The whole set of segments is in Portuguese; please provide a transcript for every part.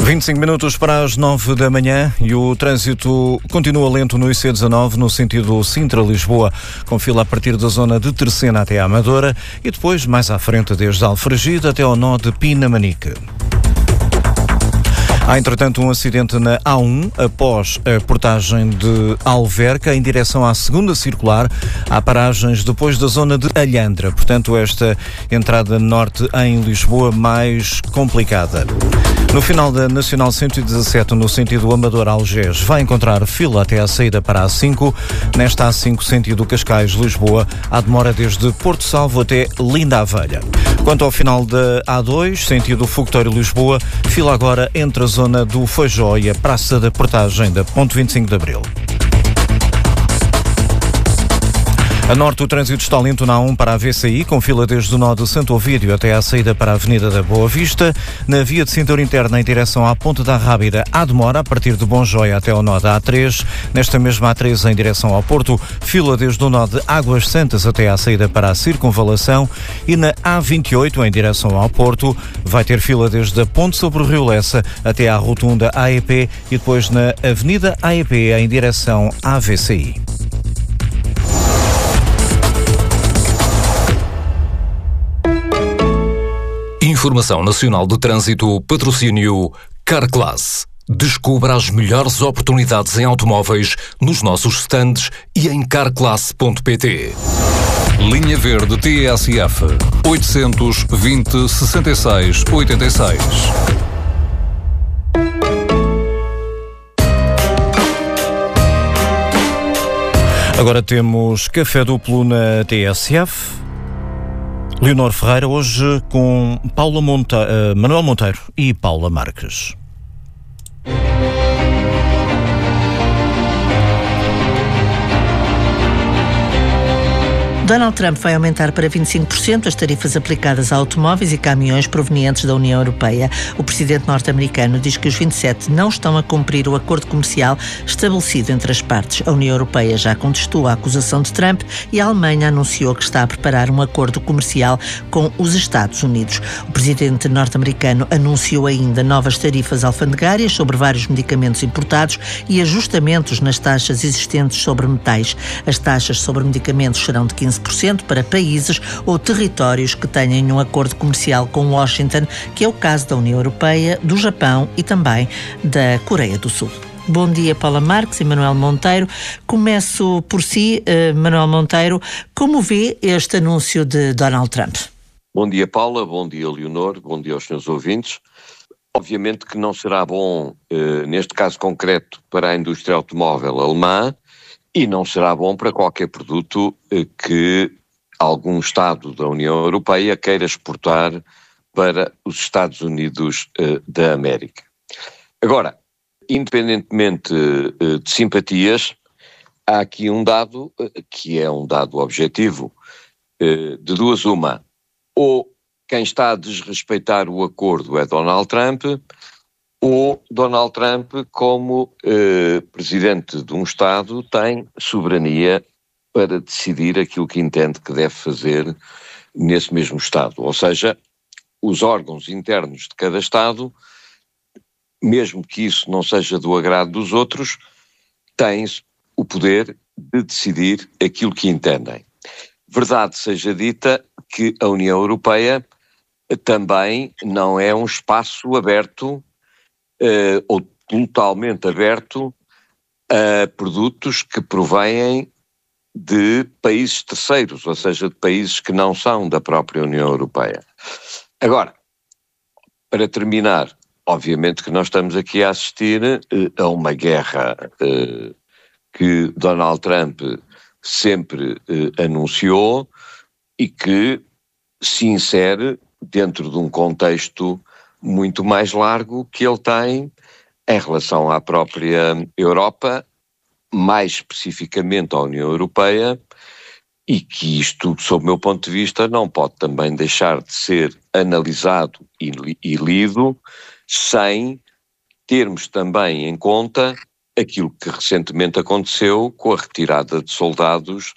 25 minutos para as 9 da manhã e o trânsito continua lento no IC19 no sentido Sintra-Lisboa, com fila a partir da zona de Terceira até a Amadora e depois mais à frente desde Alfragide até ao nó de Pinamanique. Há, entretanto, um acidente na A1 após a portagem de Alverca em direção à segunda circular. Há paragens depois da zona de Alhandra. Portanto, esta entrada norte em Lisboa mais complicada. No final da Nacional 117, no sentido Amador-Algés, vai encontrar fila até à saída para a A5. Nesta A5, sentido Cascais-Lisboa, há demora desde Porto Salvo até Linda a Velha. Quanto ao final da A2, sentido Fogotório-Lisboa, fila agora entre a zona do Feijó e a Praça da Portagem da Ponte 25 de Abril. A norte, o trânsito está lento na A1 para a VCI, com fila desde o nó de Santo Ovídio até à saída para a Avenida da Boa Vista. Na via de cintura interna em direção à Ponte da Rábida, há demora a partir de Bonjóia até ao nó da A3. Nesta mesma A3 em direção ao Porto, fila desde o nó de Águas Santas até à saída para a Circunvalação. E na A28 em direção ao Porto, vai ter fila desde a Ponte sobre o Rio Lessa até à rotunda AEP e depois na Avenida AEP em direção à VCI. Informação Nacional de Trânsito, patrocínio Carclass. Descubra as melhores oportunidades em automóveis nos nossos stands e em carclass.pt. Linha Verde TSF 820 66 86. Agora temos café duplo na TSF. Leonor Ferreira, hoje com Manuel Monteiro e Paula Marques. Donald Trump vai aumentar para 25% as tarifas aplicadas a automóveis e caminhões provenientes da União Europeia. O presidente norte-americano diz que os 27 não estão a cumprir o acordo comercial estabelecido entre as partes. A União Europeia já contestou a acusação de Trump e a Alemanha anunciou que está a preparar um acordo comercial com os Estados Unidos. O presidente norte-americano anunciou ainda novas tarifas alfandegárias sobre vários medicamentos importados e ajustamentos nas taxas existentes sobre metais. As taxas sobre medicamentos serão de 15% para países ou territórios que tenham um acordo comercial com Washington, que é o caso da União Europeia, do Japão e também da Coreia do Sul. Bom dia, Paula Marques e Manuel Monteiro. Começo por si, Manuel Monteiro. Como vê este anúncio de Donald Trump? Bom dia, Paula. Bom dia, Leonor. Bom dia aos senhores ouvintes. Obviamente que não será bom, neste caso concreto, para a indústria automóvel alemã, e não será bom para qualquer produto que algum Estado da União Europeia queira exportar para os Estados Unidos da América. Agora, independentemente de simpatias, há aqui um dado que é um dado objetivo, de duas uma. Ou quem está a desrespeitar o acordo é Donald Trump, ou Donald Trump, como presidente de um Estado, tem soberania para decidir aquilo que entende que deve fazer nesse mesmo Estado. Ou seja, os órgãos internos de cada Estado, mesmo que isso não seja do agrado dos outros, têm o poder de decidir aquilo que entendem. Verdade seja dita que a União Europeia também não é um espaço aberto ou totalmente aberto a produtos que provêm de países terceiros, ou seja, de países que não são da própria União Europeia. Agora, para terminar, obviamente que nós estamos aqui a assistir a uma guerra que Donald Trump sempre anunciou e que se insere dentro de um contexto muito mais largo que ele tem em relação à própria Europa, mais especificamente à União Europeia, e que isto, sob o meu ponto de vista, não pode também deixar de ser analisado e lido sem termos também em conta aquilo que recentemente aconteceu com a retirada de soldados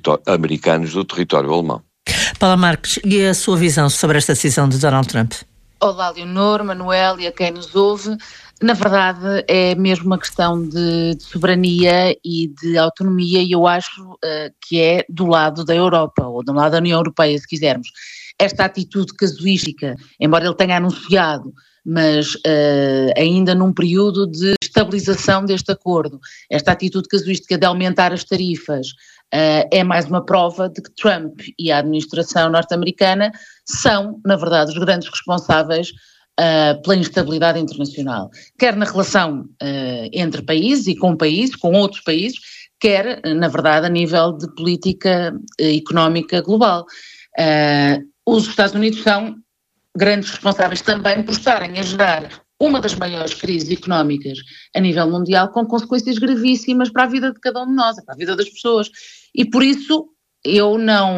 americanos do território alemão. Paula Marques, e a sua visão sobre esta decisão de Donald Trump? Olá, Leonor, Manuel e a quem nos ouve. Na verdade, é mesmo uma questão de soberania e de autonomia, e eu acho que é do lado da Europa, ou do lado da União Europeia, se quisermos. Esta atitude casuística, embora ele tenha anunciado, mas ainda num período de estabilização deste acordo, esta atitude casuística de aumentar as tarifas é mais uma prova de que Trump e a administração norte-americana são, na verdade, os grandes responsáveis pela instabilidade internacional, quer na relação entre países e com outros países, quer, na verdade, a nível de política económica global. Os Estados Unidos são grandes responsáveis também por estarem a gerar uma das maiores crises económicas a nível mundial, com consequências gravíssimas para a vida de cada um de nós, para a vida das pessoas. E por isso eu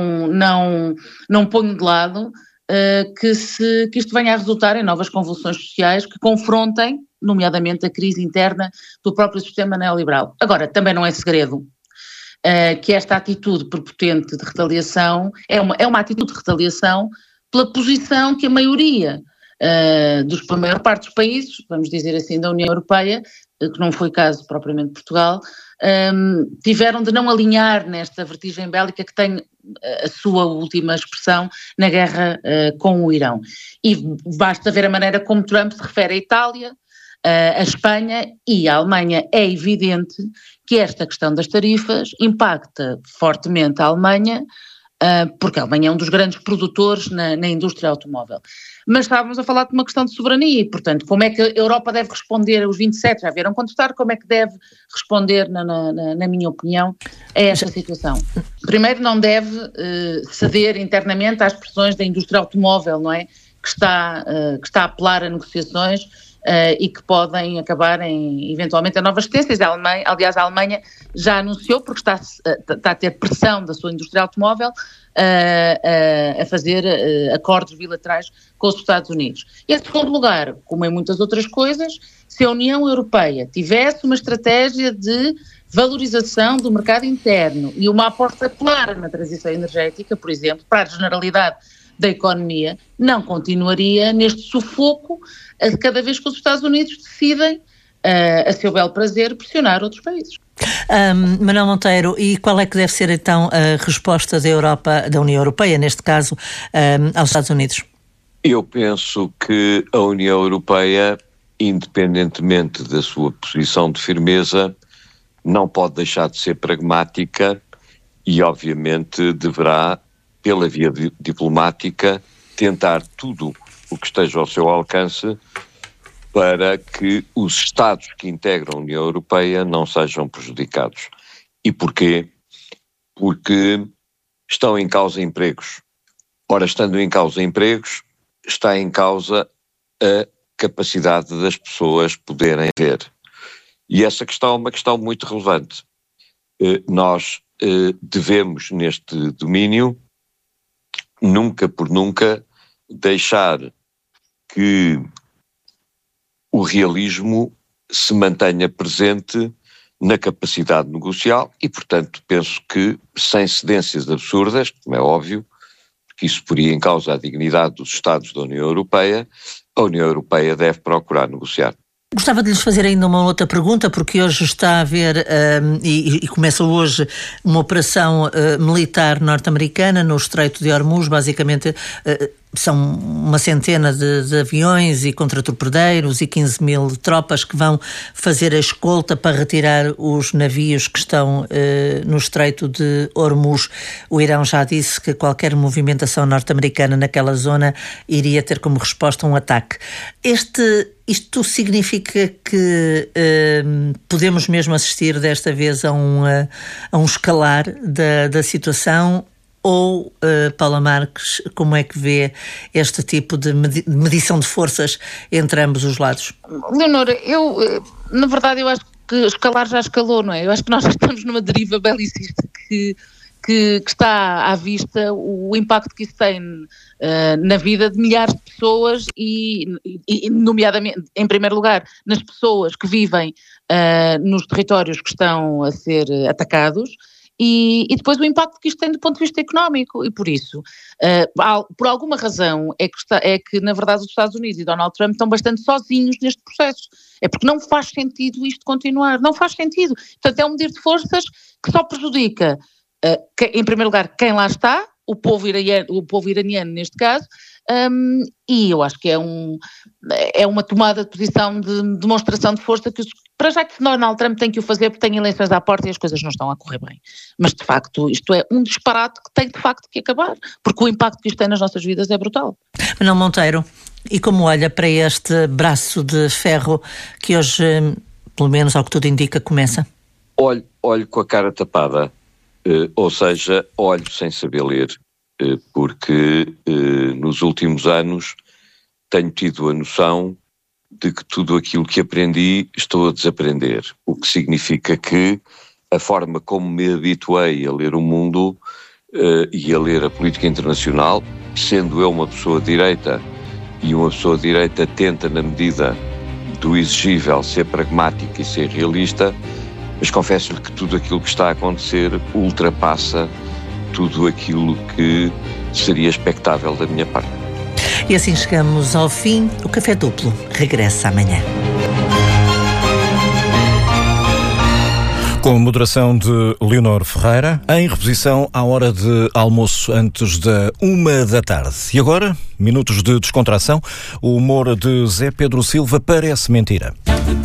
não ponho de lado que isto venha a resultar em novas convulsões sociais que confrontem, nomeadamente, a crise interna do próprio sistema neoliberal. Agora, também não é segredo que esta atitude prepotente de retaliação é uma atitude de retaliação pela posição que a maioria da maior parte dos países, vamos dizer assim, da União Europeia, que não foi caso propriamente de Portugal, tiveram de não alinhar nesta vertigem bélica que tem a sua última expressão na guerra com o Irão. E basta ver a maneira como Trump se refere à Itália, à Espanha e à Alemanha. É evidente que esta questão das tarifas impacta fortemente a Alemanha, porque a Alemanha é um dos grandes produtores na indústria automóvel. Mas estávamos a falar de uma questão de soberania e, portanto, como é que a Europa deve responder, os 27 já vieram contestar, como é que deve responder, na minha opinião, a esta situação? Primeiro, não deve ceder internamente às pressões da indústria automóvel, não é? Que está a apelar a negociações e que podem acabar eventualmente em novas tendências. Aliás, a Alemanha já anunciou, porque está a ter pressão da sua indústria automóvel, a fazer acordos bilaterais com os Estados Unidos. E, em segundo lugar, como em muitas outras coisas, se a União Europeia tivesse uma estratégia de valorização do mercado interno e uma aposta clara na transição energética, por exemplo, para a generalidade da economia, não continuaria neste sufoco cada vez que os Estados Unidos decidem, a seu belo prazer, pressionar outros países. Manuel Monteiro, e qual é que deve ser então a resposta da Europa, da União Europeia, neste caso, aos Estados Unidos? Eu penso que a União Europeia, independentemente da sua posição de firmeza, não pode deixar de ser pragmática e, obviamente, deverá, pela via diplomática, tentar tudo o que esteja ao seu alcance para que os Estados que integram a União Europeia não sejam prejudicados. E porquê? Porque estão em causa empregos. Ora, estando em causa empregos, está em causa a capacidade das pessoas poderem ver. E essa questão é uma questão muito relevante. Nós devemos, neste domínio, nunca por nunca, deixar que o realismo se mantenha presente na capacidade negocial e, portanto, penso que sem cedências absurdas, como é óbvio, porque isso poria em causa a dignidade dos Estados da União Europeia, a União Europeia deve procurar negociar. Gostava de lhes fazer ainda uma outra pergunta, porque hoje está a haver, e começa hoje, uma operação militar norte-americana no Estreito de Hormuz. Basicamente são uma centena de aviões e contratorpedeiros e 15 mil tropas que vão fazer a escolta para retirar os navios que estão no Estreito de Hormuz. O Irão já disse que qualquer movimentação norte-americana naquela zona iria ter como resposta um ataque. Isto significa que podemos mesmo assistir desta vez a um escalar da situação? Ou, Paula Marques, como é que vê este tipo de medição de forças entre ambos os lados? Leonora, na verdade eu acho que escalar já escalou, não é? Eu acho que nós estamos numa deriva belicista que está à vista o impacto que isso tem na vida de milhares de pessoas e nomeadamente, em primeiro lugar, nas pessoas que vivem nos territórios que estão a ser atacados e depois o impacto que isto tem do ponto de vista económico, e por isso, por alguma razão, é que na verdade os Estados Unidos e Donald Trump estão bastante sozinhos neste processo. É porque não faz sentido isto continuar, não faz sentido. Portanto, é um medir de forças que só prejudica, em primeiro lugar, quem lá está, o povo iraniano neste caso, e eu acho que é uma tomada de posição de demonstração de força que, para já que Donald Trump tem que o fazer porque tem eleições à porta e as coisas não estão a correr bem. Mas de facto isto é um disparate que tem de facto que acabar, porque o impacto que isto tem nas nossas vidas é brutal. Manuel Monteiro, e como olha para este braço de ferro que hoje, pelo menos ao que tudo indica, começa? Olho com a cara tapada, ou seja, olho sem saber ler. Porque nos últimos anos tenho tido a noção de que tudo aquilo que aprendi estou a desaprender, o que significa que a forma como me habituei a ler o mundo e a ler a política internacional, sendo eu uma pessoa de direita, e uma pessoa de direita tenta, na medida do exigível, ser pragmática e ser realista, mas confesso-lhe que tudo aquilo que está a acontecer ultrapassa tudo aquilo que seria expectável da minha parte. E assim chegamos ao fim. O Café Duplo regressa amanhã. Com moderação de Leonor Ferreira, em reposição à hora de almoço antes da 13h. E agora, minutos de descontração, o humor de Zé Pedro Silva parece mentira.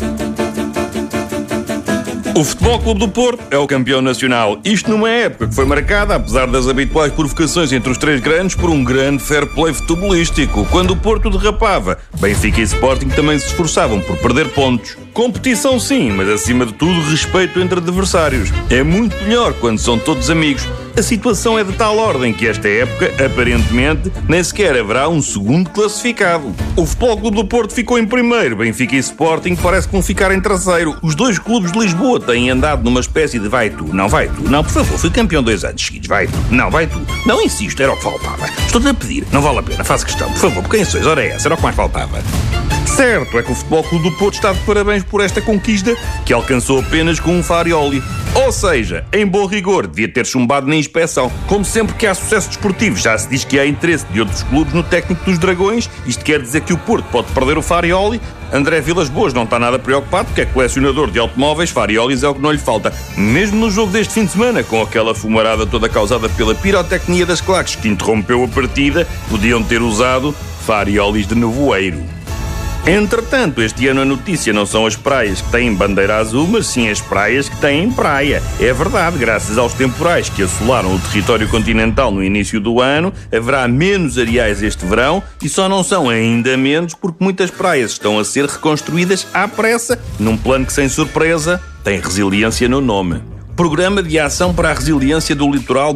O Futebol Clube do Porto é o campeão nacional. Isto numa época que foi marcada, apesar das habituais provocações entre os três grandes, por um grande fair play futebolístico. Quando o Porto derrapava, Benfica e Sporting também se esforçavam por perder pontos. Competição sim, mas acima de tudo respeito entre adversários. É muito melhor quando são todos amigos. A situação é de tal ordem que esta época, aparentemente, nem sequer haverá um segundo classificado. O Futebol Clube do Porto ficou em primeiro, Benfica e Sporting parece que vão ficar em terceiro. Os dois clubes de Lisboa têm andado numa espécie de vai tu, não, por favor, fui campeão 2 anos seguidos, vai tu, não, insisto, era o que faltava. Estou-te a pedir, não vale a pena, faça questão, por favor, por quem sois, ora é essa, era o que mais faltava. Certo é que o Futebol Clube do Porto está de parabéns por esta conquista, que alcançou apenas com um Farioli. Ou seja, em bom rigor, devia ter chumbado na inspeção. Como sempre que há sucesso desportivo, já se diz que há interesse de outros clubes no técnico dos Dragões. Isto quer dizer que o Porto pode perder o Farioli. André Vilas Boas não está nada preocupado, porque é colecionador de automóveis, Fariolis é o que não lhe falta. Mesmo no jogo deste fim de semana, com aquela fumarada toda causada pela pirotecnia das claques que interrompeu a partida, podiam ter usado Fariolis de nevoeiro. Entretanto, este ano a notícia não são as praias que têm bandeira azul, mas sim as praias que têm praia. É verdade, graças aos temporais que assolaram o território continental no início do ano, haverá menos areais este verão e só não são ainda menos porque muitas praias estão a ser reconstruídas à pressa, num plano que, sem surpresa, tem resiliência no nome. Programa de Ação para a Resiliência do Litoral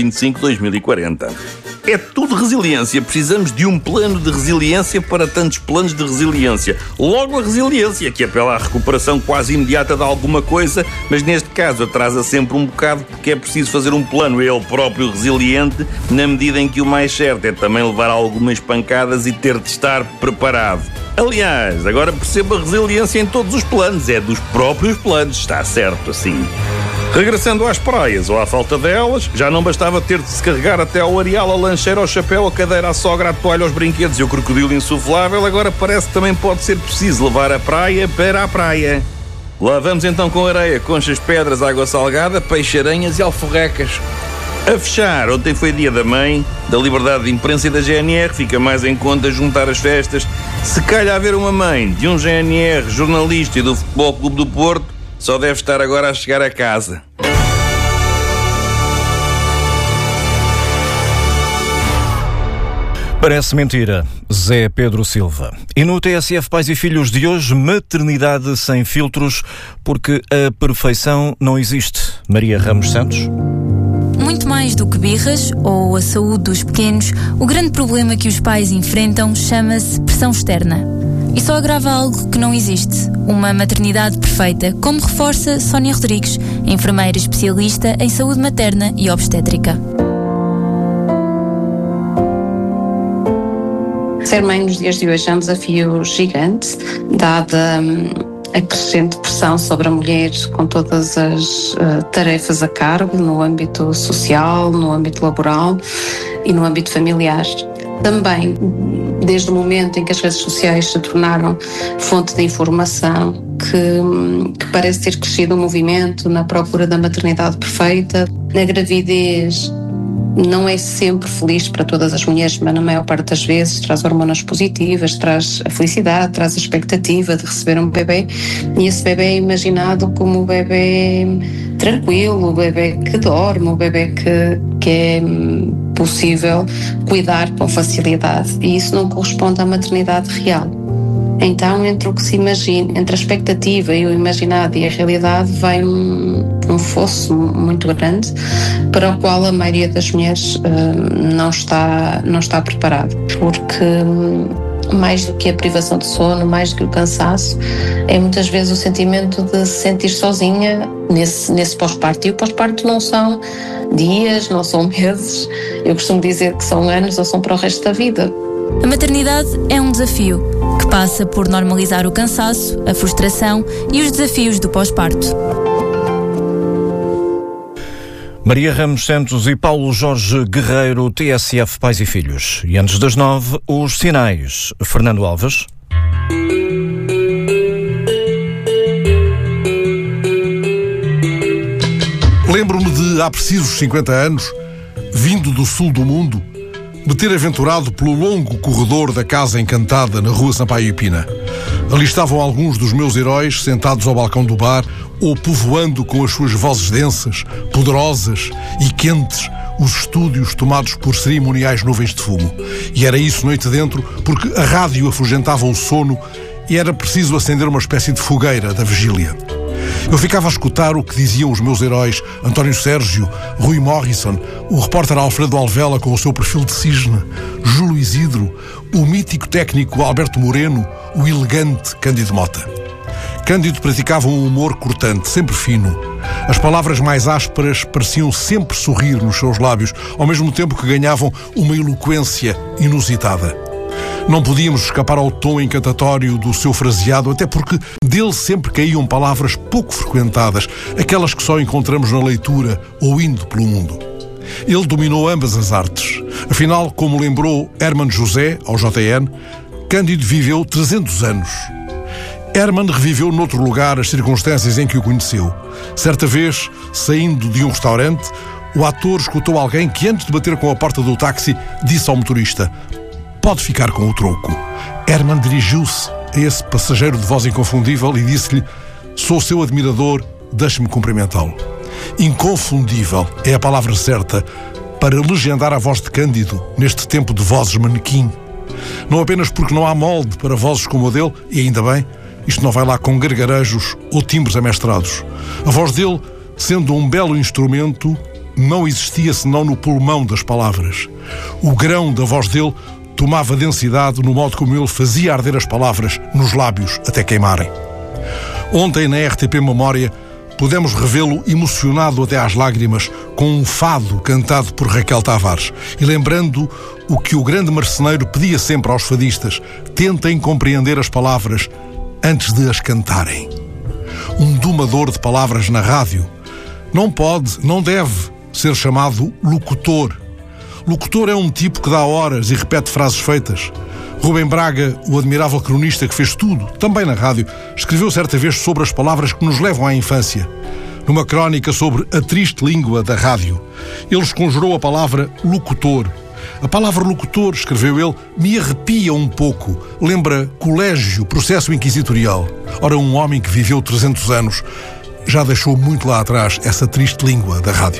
2025-2040. É tudo resiliência. Precisamos de um plano de resiliência para tantos planos de resiliência. Logo a resiliência, que apela à recuperação quase imediata de alguma coisa, mas neste caso atrasa sempre um bocado porque é preciso fazer um plano ele próprio resiliente, na medida em que o mais certo é também levar algumas pancadas e ter de estar preparado. Aliás, agora perceba a resiliência em todos os planos. É dos próprios planos. Está certo assim. Regressando às praias, ou à falta delas, já não bastava ter de se carregar até ao areal, a lancheira, ao chapéu, a cadeira, a sogra, a toalha, aos brinquedos e o crocodilo insuflável, agora parece que também pode ser preciso levar a praia para a praia. Lá vamos então com areia, conchas, pedras, água salgada, peixe-aranhas e alforrecas. A fechar, ontem foi dia da mãe, da liberdade de imprensa e da GNR, fica mais em conta juntar as festas. Se calhar haver uma mãe de um GNR, jornalista e do Futebol Clube do Porto, só deve estar agora a chegar a casa. Parece mentira, Zé Pedro Silva. E no TSF Pais e Filhos de hoje, maternidade sem filtros, porque a perfeição não existe. Maria Ramos Santos. Muito mais do que birras ou a saúde dos pequenos, o grande problema que os pais enfrentam chama-se pressão externa. E só agrava algo que não existe, uma maternidade perfeita, como reforça Sónia Rodrigues, enfermeira especialista em saúde materna e obstétrica. Ser mãe nos dias de hoje é um desafio gigante, dada a crescente pressão sobre a mulher com todas as tarefas a cargo no âmbito social, no âmbito laboral e no âmbito familiar. Também, desde o momento em que as redes sociais se tornaram fonte de informação, que parece ter crescido um movimento na procura da maternidade perfeita. Na gravidez não é sempre feliz para todas as mulheres, mas na maior parte das vezes traz hormonas positivas, traz a felicidade, traz a expectativa de receber um bebê, e esse bebê é imaginado como o bebê tranquilo, o bebê que dorme, o bebê que é possível cuidar com facilidade, e isso não corresponde à maternidade real. Então, entre o que se imagina, entre a expectativa e o imaginado e a realidade, vai um fosso muito grande para o qual a maioria das mulheres não está preparada, porque mais do que a privação de sono, mais do que o cansaço, é muitas vezes o sentimento de se sentir sozinha nesse pós-parto. E o pós-parto não são dias, não são meses, eu costumo dizer que são anos ou são para o resto da vida. A maternidade é um desafio que passa por normalizar o cansaço, a frustração e os desafios do pós-parto. Maria Ramos Santos e Paulo Jorge Guerreiro, TSF Pais e Filhos. E antes das 9, os sinais. Fernando Alves. Lembro-me de, há precisos 50 anos, vindo do sul do mundo, me ter aventurado pelo longo corredor da Casa Encantada na Rua Sampaio e Pina. Ali estavam alguns dos meus heróis sentados ao balcão do bar ou povoando com as suas vozes densas, poderosas e quentes os estúdios tomados por cerimoniais nuvens de fumo. E era isso noite dentro, porque a rádio afugentava o sono e era preciso acender uma espécie de fogueira da vigília. Eu ficava a escutar o que diziam os meus heróis António Sérgio, Rui Morrison, o repórter Alfredo Alvela com o seu perfil de cisne, Júlio Isidro, o mítico técnico Alberto Moreno, o elegante Cândido Mota. Cândido praticava um humor cortante, sempre fino. As palavras mais ásperas pareciam sempre sorrir nos seus lábios, ao mesmo tempo que ganhavam uma eloquência inusitada. Não podíamos escapar ao tom encantatório do seu fraseado, até porque dele sempre caíam palavras pouco frequentadas, aquelas que só encontramos na leitura ou indo pelo mundo. Ele dominou ambas as artes. Afinal, como lembrou Herman José, ao JN, Cândido viveu 300 anos. Herman reviveu noutro lugar as circunstâncias em que o conheceu. Certa vez, saindo de um restaurante, o ator escutou alguém que, antes de bater com a porta do táxi, disse ao motorista: "Pode ficar com o troco." Herman dirigiu-se a esse passageiro de voz inconfundível e disse-lhe: "Sou seu admirador, deixe-me cumprimentá-lo." Inconfundível é a palavra certa para legendar a voz de Cândido neste tempo de vozes manequim. Não apenas porque não há molde para vozes como a dele, e ainda bem, isto não vai lá com gargarejos ou timbres amestrados. A voz dele, sendo um belo instrumento, não existia senão no pulmão das palavras. O grão da voz dele tomava densidade no modo como ele fazia arder as palavras nos lábios até queimarem. Ontem, na RTP Memória, pudemos revê-lo emocionado até às lágrimas com um fado cantado por Raquel Tavares e lembrando o que o grande marceneiro pedia sempre aos fadistas: tentem compreender as palavras antes de as cantarem. Um domador de palavras na rádio não pode, não deve ser chamado locutor. Locutor é um tipo que dá horas e repete frases feitas. Rubem Braga, o admirável cronista que fez tudo, também na rádio, escreveu certa vez sobre as palavras que nos levam à infância. Numa crónica sobre a triste língua da rádio, ele esconjurou a palavra locutor. A palavra locutor, escreveu ele, me arrepia um pouco. Lembra colégio, processo inquisitorial. Ora, um homem que viveu 300 anos já deixou muito lá atrás essa triste língua da rádio.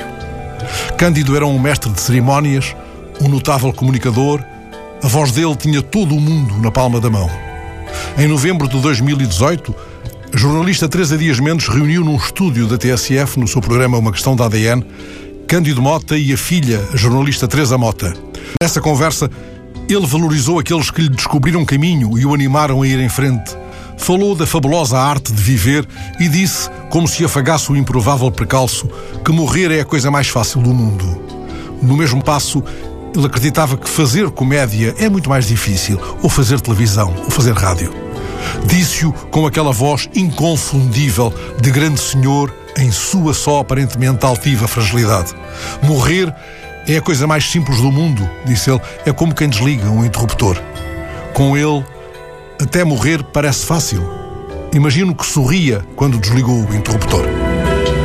Cândido era um mestre de cerimónias, um notável comunicador. A voz dele tinha todo o mundo na palma da mão. Em novembro de 2018, a jornalista Teresa Dias Mendes reuniu num estúdio da TSF, no seu programa Uma Questão da ADN, Cândido Mota e a filha, a jornalista Teresa Mota. Nessa conversa, ele valorizou aqueles que lhe descobriram caminho e o animaram a ir em frente. Falou da fabulosa arte de viver e disse, como se afagasse o improvável precalço, que morrer é a coisa mais fácil do mundo. No mesmo passo, ele acreditava que fazer comédia é muito mais difícil, ou fazer televisão, ou fazer rádio. Disse-o com aquela voz inconfundível de grande senhor em sua só aparentemente altiva fragilidade. Morrer é a coisa mais simples do mundo, disse ele. É como quem desliga um interruptor. Com ele, até morrer parece fácil. Imagino que sorria quando desligou o interruptor.